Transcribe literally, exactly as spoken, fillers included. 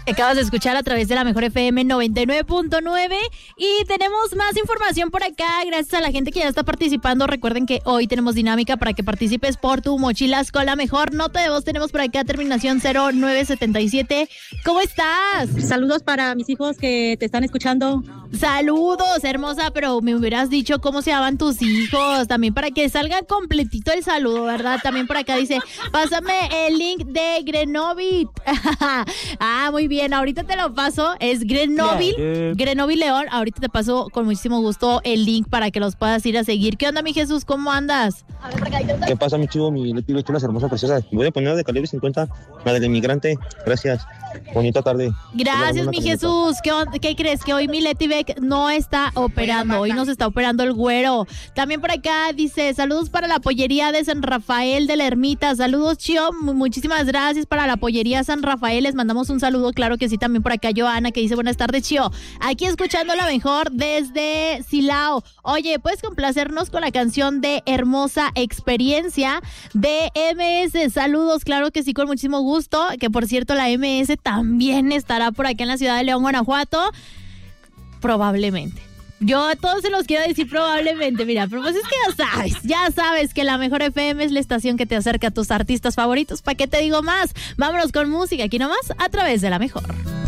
Acabas de escuchar a través de la Mejor F M noventa y nueve punto nueve y tenemos más información por acá gracias a la gente que ya está participando. Recuerden que hoy tenemos dinámica para que participes por tu mochilas con la mejor nota de voz. Tenemos por acá terminación cero nueve setenta y siete. ¿Cómo estás? Saludos para mis hijos que te están escuchando. Saludos, hermosa, pero me hubieras dicho cómo se llaman tus hijos, también para que salga completito el saludo, ¿verdad? También por acá dice, pásame el link de Grenoble. Ah, muy bien, ahorita te lo paso, es Grenoble, yeah, Grenoble León, ahorita te paso con muchísimo gusto el link para que los puedas ir a seguir. ¿Qué onda, mi Jesús? ¿Cómo andas? ¿Qué pasa, mi chivo, mi Leti, chulas, hermosa, preciosa? Voy a poner de calibre cincuenta, la del inmigrante, gracias. Bonita tarde. Gracias, mi Jesús. ¿Qué, ¿Qué crees? Que hoy mi Leti Beck no está operando. Hoy nos está operando el güero. También por acá dice, saludos para la pollería de San Rafael de la Ermita. Saludos, Chio. Muchísimas gracias para la pollería San Rafael. Les mandamos un saludo, claro que sí. También por acá Joana, que dice, buenas tardes, Chio. Aquí escuchando la mejor desde Silao. Oye, ¿puedes complacernos con la canción de Hermosa Experiencia de M S? Saludos, claro que sí, con muchísimo gusto. Que por cierto, la M S también estará por acá en la ciudad de León, Guanajuato. Probablemente. Yo a todos se los quiero decir probablemente, mira, pero pues es que ya sabes, ya sabes que la Mejor F M es la estación que te acerca a tus artistas favoritos. ¿Para qué te digo más? Vámonos con música aquí nomás a través de la Mejor.